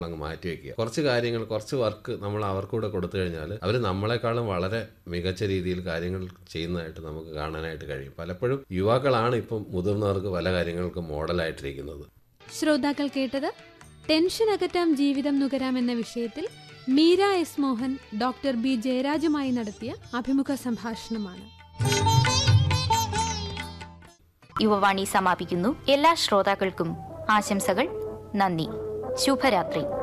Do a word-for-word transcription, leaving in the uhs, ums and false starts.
അങ്ങ് മാറ്റിവെക്കുക. കുറച്ച് കാര്യങ്ങൾ, കുറച്ച് വർക്ക് നമ്മൾ അവർക്കൂടെ കൊടുത്തു കഴിഞ്ഞാൽ അവർ നമ്മളെക്കാളും വളരെ മികച്ച രീതിയിൽ കാര്യങ്ങൾ ചെയ്യുന്നതായിട്ട് നമുക്ക് കാണാനായിട്ട് കഴിയും. പലപ്പോഴും യുവാക്കളാണ് ഇപ്പം മുതിർന്നവർക്ക് പല കാര്യങ്ങൾക്കും മോഡലായിട്ടിരിക്കുന്നത്. ശ്രോതാക്കൾ കേട്ടത് ടെൻഷൻ അകറ്റാം ജീവിതം നുകരാം എന്ന വിഷയത്തിൽ Meera S Mohan doctor B ജയരാജുമായി നടത്തിയ അഭിമുഖ സംഭാഷണമാണ്. യുവവാണി സമാപിക്കുന്നു. എല്ലാ ശ്രോതാക്കൾക്കും ആശംസകൾ. നന്ദി. ശുഭരാത്രി.